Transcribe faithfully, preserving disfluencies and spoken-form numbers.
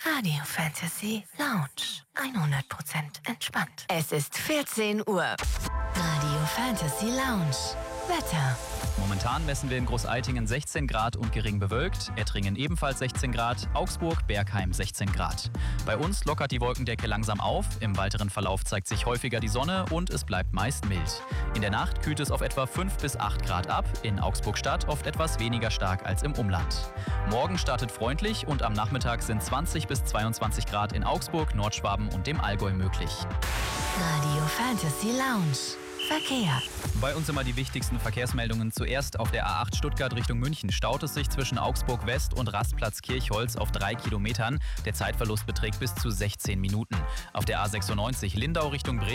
Radio Fantasy Lounge. hundert Prozent entspannt. Es ist vierzehn Uhr. Radio Fantasy Lounge. Wetter. Momentan messen wir in Großaitingen sechzehn Grad und gering bewölkt, Ettringen ebenfalls sechzehn Grad, Augsburg, Bergheim sechzehn Grad. Bei uns lockert die Wolkendecke langsam auf, im weiteren Verlauf zeigt sich häufiger die Sonne und es bleibt meist mild. In der Nacht kühlt es auf etwa fünf bis acht Grad ab, in Augsburg-Stadt oft etwas weniger stark als im Umland. Morgen startet freundlich und am Nachmittag sind zwanzig bis zweiundzwanzig Grad in Augsburg, Nordschwaben und dem Allgäu möglich. Radio Fantasy Lounge. Verkehr. Bei uns immer die wichtigsten Verkehrsmeldungen. Zuerst auf der A acht Stuttgart Richtung München staut es sich zwischen Augsburg West und Rastplatz Kirchholz auf drei Kilometern. Der Zeitverlust beträgt bis zu sechzehn Minuten. Auf der A sechsundneunzig Lindau Richtung Bremen